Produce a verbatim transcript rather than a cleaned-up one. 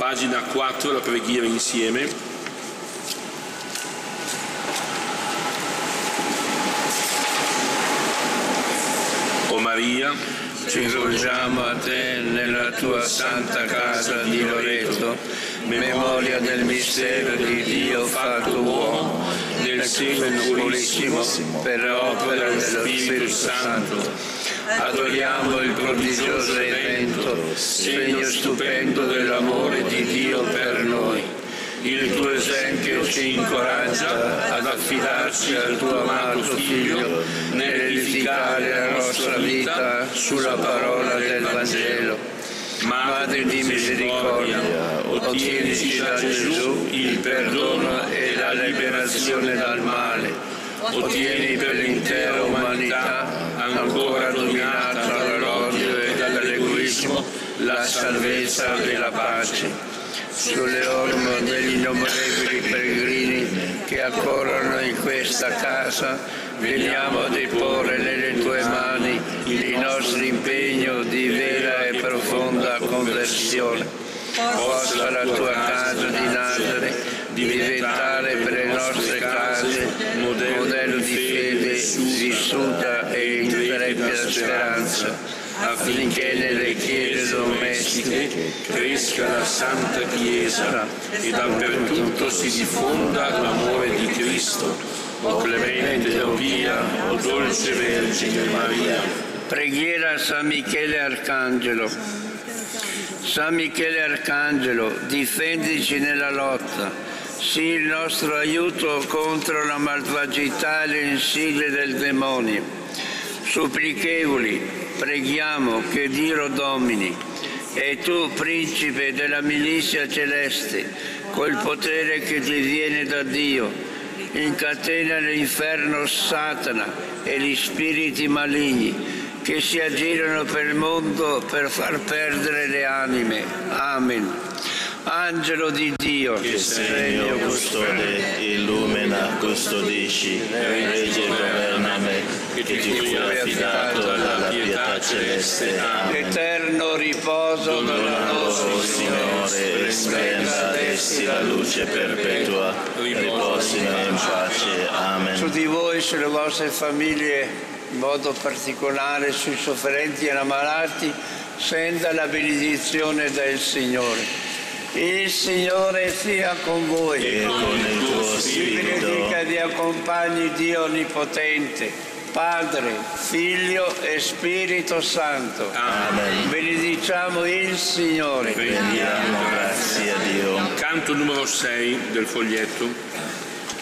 pagina quattro, la preghiera insieme. O Maria, ci rivolgiamo a te nella tua santa casa di Loreto, memoria del mistero di Dio fatto uomo, nel seno purissimo, per opera dello Spirito Santo. Adoriamo il prodigioso evento, segno stupendo dell'amore di Dio per noi. Il tuo esempio ci incoraggia ad affidarci al tuo amato Figlio nell'edificare la nostra vita sulla parola del Vangelo. Madre di misericordia, ottienici da Gesù il perdono e la liberazione dal male. Ottieni per l'intera umanità, ancora dominata dall'odio e dall'egoismo, la salvezza e la pace. Sulle orme degli innumerevoli pellegrini che accorrono in questa casa, veniamo a deporre nelle tue mani il nostro impegno di vera e profonda conversione. Possa la tua casa di Nazareth diventare per le nostre case modello di fede vissuta e intrepida speranza, affinché nelle chiese domestiche cresca la Santa Chiesa e dappertutto si diffonda l'amore di Cristo. O clemente o pia, o dolce Vergine Maria. Preghiera a San Michele Arcangelo. San Michele Arcangelo, difendici nella lotta, sii il nostro aiuto contro la malvagità e le insidie del demonio. Supplichevoli, preghiamo che Dio domini, e tu, principe della milizia celeste, col potere che ti viene da Dio, incatena l'inferno Satana e gli spiriti maligni che si aggirano per il mondo per far perdere le anime. Amen. Angelo di Dio, che segno custode, illumina, custodisci, regge e governa me, che ti fui affidato dalla pietà celeste. Amen. Eterno riposo della nostra Signore, e splenda ad essi la luce perpetua, riposino in pace. Amen. Su di voi, sulle vostre famiglie, in modo particolare sui sofferenti e ammalati, senda la benedizione del Signore. Il Signore sia con voi. E con il tuo Vi spirito. benedica e vi accompagni Dio Onnipotente, Padre, Figlio e Spirito Santo. Amen. Benediciamo il Signore. Rendiamo grazie a Dio. Canto numero sei del foglietto.